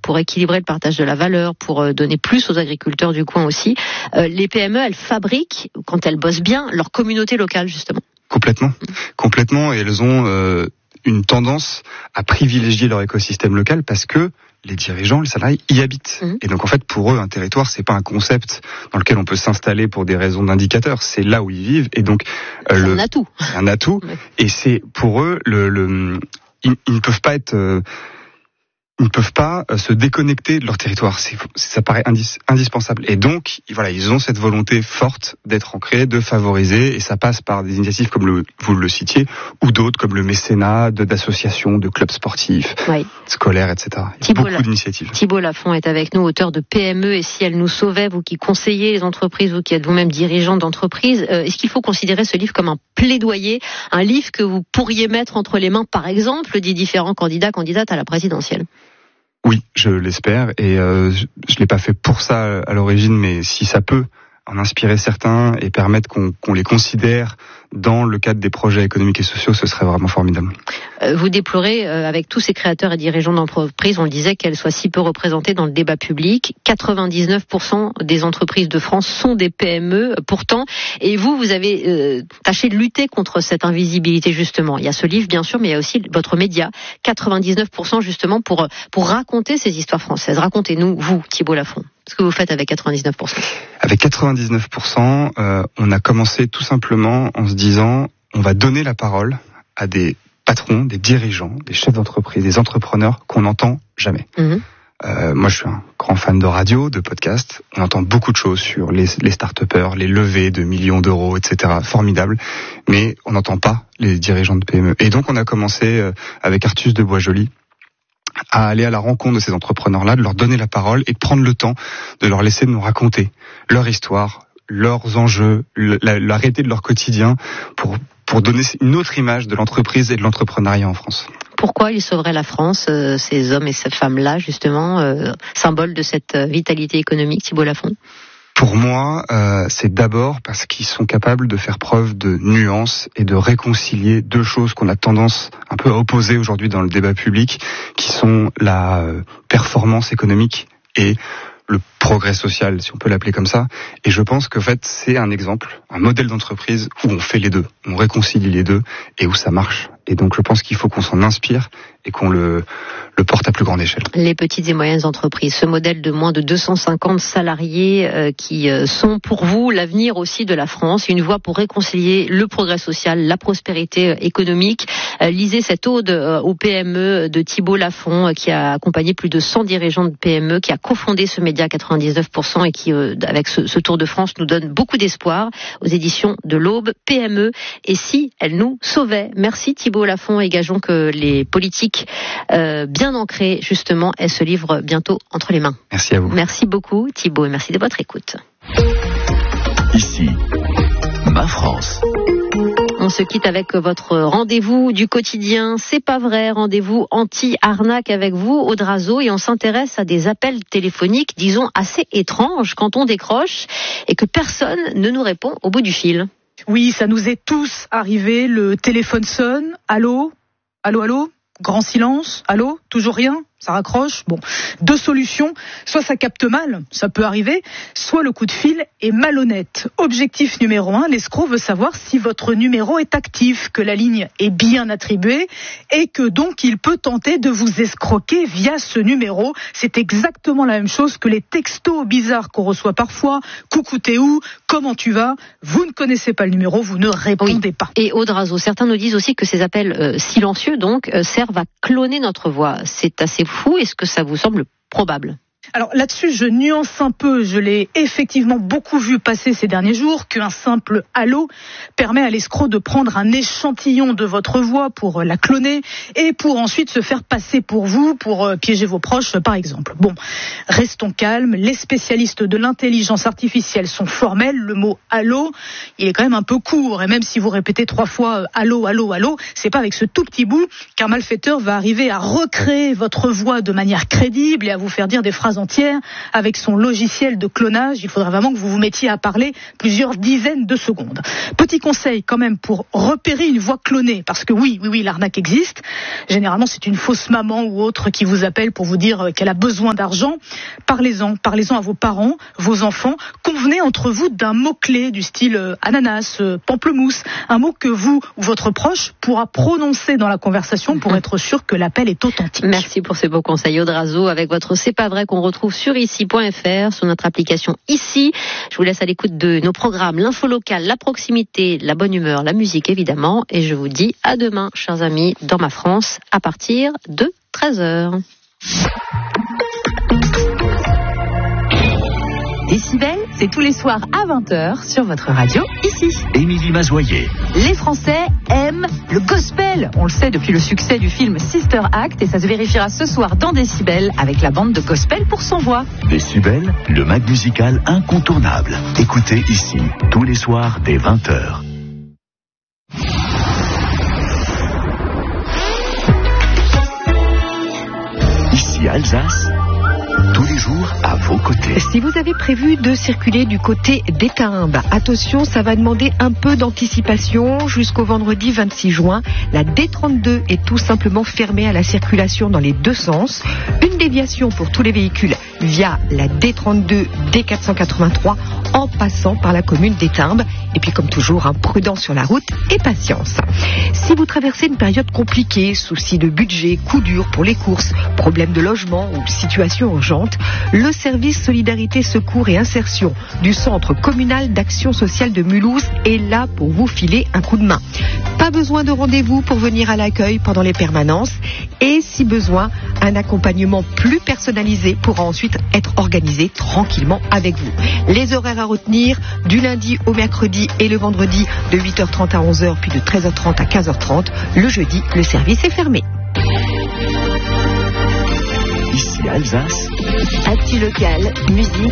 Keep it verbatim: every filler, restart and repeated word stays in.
pour équilibrer le partage de la valeur, pour euh, donner plus aux agriculteurs du coin aussi. Euh, les P M E, elles fabriquent, quand elles bossent bien, leur communauté locale, justement. Complètement, complètement, et elles ont euh, une tendance à privilégier leur écosystème local parce que les dirigeants, les salariés y habitent. Mmh. Et donc en fait, pour eux, un territoire, c'est pas un concept dans lequel on peut s'installer pour des raisons d'indicateurs. C'est là où ils vivent, et donc euh, c'est le, un atout. C'est un atout, ouais. Et c'est pour eux le, le ils, ils ne peuvent pas être euh, ils ne peuvent pas se déconnecter de leur territoire. C'est, ça paraît indis, indispensable. Et donc, voilà, ils ont cette volonté forte d'être ancrés, de favoriser, et ça passe par des initiatives comme le, vous le citiez, ou d'autres comme le mécénat, de, d'associations, de clubs sportifs, oui. scolaires, et cetera. Il y a beaucoup La... d'initiatives. Thibault Lafont est avec nous, auteur de P M E, et si elle nous sauvait, vous qui conseillez les entreprises, vous qui êtes vous-même dirigeant d'entreprise, euh, est-ce qu'il faut considérer ce livre comme un plaidoyer, un livre que vous pourriez mettre entre les mains, par exemple, des différents candidats, candidates à la présidentielle? Oui, je l'espère, et euh, je, je l'ai pas fait pour ça à l'origine, mais si ça peut en inspirer certains et permettre qu'on, qu'on les considère dans le cadre des projets économiques et sociaux, ce serait vraiment formidable. Euh, vous déplorez, euh, avec tous ces créateurs et dirigeants d'entreprises, on le disait, qu'elles soient si peu représentées dans le débat public. quatre-vingt-dix-neuf pour cent des entreprises de France sont des P M E, pourtant. Et vous, vous avez euh, tâché de lutter contre cette invisibilité, justement. Il y a ce livre, bien sûr, mais il y a aussi votre média. quatre-vingt-dix-neuf pour cent, justement, pour, pour raconter ces histoires françaises. Racontez-nous, vous, Thibault Lafont, ce que vous faites avec quatre-vingt-dix-neuf pour cent. Avec quatre-vingt-dix-neuf pour cent, euh, on a commencé tout simplement en se disant, on va donner la parole à des patrons, des dirigeants, des chefs d'entreprise, des entrepreneurs qu'on n'entend jamais. Mmh. Euh, moi, je suis un grand fan de radio, de podcast. On entend beaucoup de choses sur les, les start-upers, les levées de millions d'euros, et cetera. Formidable. Mais on n'entend pas les dirigeants de P M E. Et donc, on a commencé euh, avec Artus de Boisjoli à aller à la rencontre de ces entrepreneurs-là, de leur donner la parole et de prendre le temps de leur laisser nous raconter leur histoire, leurs enjeux, la, la réalité de leur quotidien pour pour donner une autre image de l'entreprise et de l'entrepreneuriat en France. Pourquoi ils sauveraient la France, euh, ces hommes et ces femmes-là, justement, euh, symbole de cette vitalité économique, Thibault Lafont? Pour moi, euh, c'est d'abord parce qu'ils sont capables de faire preuve de nuance et de réconcilier deux choses qu'on a tendance un peu à opposer aujourd'hui dans le débat public, qui sont la euh, performance économique et le progrès social, si on peut l'appeler comme ça. Et je pense qu'en fait, c'est un exemple, un modèle d'entreprise où on fait les deux, on réconcilie les deux et où ça marche. Et donc, je pense qu'il faut qu'on s'en inspire et qu'on le, le porte à plus grande échelle. Les petites et moyennes entreprises, ce modèle de moins de deux cent cinquante salariés euh, qui euh, sont pour vous l'avenir aussi de la France, une voie pour réconcilier le progrès social, la prospérité euh, économique. Euh, lisez cette ode euh, aux P M E de Thibault Lafont, euh, qui a accompagné plus de cent dirigeants de P M E, qui a cofondé ce média quatre-vingt-dix-neuf pour cent et qui, euh, avec ce, ce Tour de France, nous donne beaucoup d'espoir, aux éditions de l'Aube. P M E, et si elle nous sauvait? Merci Thibault Lafont, et gageons que les politiques euh, bien ancrées, justement, elles se livrent bientôt entre les mains. Merci à vous. Merci beaucoup Thibault, et merci de votre écoute. Ici, ma France. On se quitte avec votre rendez-vous du quotidien. C'est pas vrai, rendez-vous anti-arnaque avec vous, Aude Razeau, et on s'intéresse à des appels téléphoniques, disons, assez étranges quand on décroche et que personne ne nous répond au bout du fil. Oui, ça nous est tous arrivé, le téléphone sonne, allô, allô, allô, grand silence, allô, toujours rien, ça raccroche. Bon, deux solutions, soit ça capte mal, ça peut arriver, soit le coup de fil est malhonnête. Objectif numéro un, l'escroc veut savoir si votre numéro est actif, que la ligne est bien attribuée et que donc il peut tenter de vous escroquer via ce numéro. C'est exactement la même chose que les textos bizarres qu'on reçoit parfois. Coucou, t'es où? Comment tu vas? Vous ne connaissez pas le numéro, vous ne répondez oui. pas. Et Aude Razeau, certains nous disent aussi que ces appels euh, silencieux donc euh, servent à cloner notre voix. C'est assez fou. Est-ce que ça vous semble probable? Alors là-dessus, je nuance un peu, je l'ai effectivement beaucoup vu passer ces derniers jours, qu'un simple allô permet à l'escroc de prendre un échantillon de votre voix pour la cloner et pour ensuite se faire passer pour vous, pour piéger vos proches par exemple. Bon, restons calmes, les spécialistes de l'intelligence artificielle sont formels, le mot allô, il est quand même un peu court, et même si vous répétez trois fois allô, allô, allô, c'est pas avec ce tout petit bout qu'un malfaiteur va arriver à recréer votre voix de manière crédible et à vous faire dire des phrases en entière avec son logiciel de clonage. Il faudra vraiment que vous vous mettiez à parler plusieurs dizaines de secondes. Petit conseil quand même pour repérer une voix clonée, parce que oui, oui, oui, l'arnaque existe. Généralement, c'est une fausse maman ou autre qui vous appelle pour vous dire qu'elle a besoin d'argent. Parlez-en, parlez-en à vos parents, vos enfants. Convenez entre vous d'un mot-clé du style euh, ananas, euh, pamplemousse, un mot que vous ou votre proche pourra prononcer dans la conversation pour être sûr que l'appel est authentique. Merci pour ces beaux conseils, Aude Razeau, avec votre C'est pas vrai qu'on retrouve sur ici point f r, sur notre application Ici. Je vous laisse à l'écoute de nos programmes, l'info locale, la proximité, la bonne humeur, la musique évidemment, et je vous dis à demain, chers amis, dans ma France, à partir de treize heures. Décibel, c'est tous les soirs à vingt heures sur votre radio, ici. Émilie Mazoyer. Les Français aiment le gospel. On le sait depuis le succès du film Sister Act, et ça se vérifiera ce soir dans Décibel avec la bande de gospel pour cent voix. Décibel, le mag musical incontournable. Écoutez ici, tous les soirs dès vingt heures. Ici Alsace, tous les jours à vos côtés. Si vous avez prévu de circuler du côté d'Étimbes, attention, ça va demander un peu d'anticipation. Jusqu'au vendredi vingt-six juin, la D trente-deux est tout simplement fermée à la circulation dans les deux sens. Une déviation pour tous les véhicules via la D trente-deux, D quatre cent quatre-vingt-trois en passant par la commune d'Étimbes. Et puis comme toujours, hein, prudence sur la route et patience. Si vous traversez une période compliquée, soucis de budget, coups durs pour les courses, problèmes de logement ou situation urgente, le service Solidarité, Secours et Insertion du Centre communal d'action sociale de Mulhouse est là pour vous filer un coup de main. Pas besoin de rendez-vous pour venir à l'accueil pendant les permanences, et si besoin, un accompagnement plus personnalisé pourra ensuite être organisé tranquillement avec vous. Les horaires à retenir, du lundi au mercredi et le vendredi de huit heures trente à onze heures, puis de treize heures trente à quinze heures trente. Le jeudi, le service est fermé. Ici Alsace. Actu local, musique,